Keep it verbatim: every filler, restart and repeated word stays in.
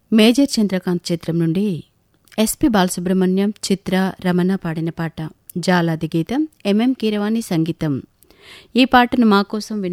Major Chandrakant చిత్రం నుండి SP Balasubrahmanyam, చిత్ర, రమణ పాడిన పాట. జాలాది గీతం, ఎంఎం కీరవాణి సంగీతం. ఈ పాటను మా కోసం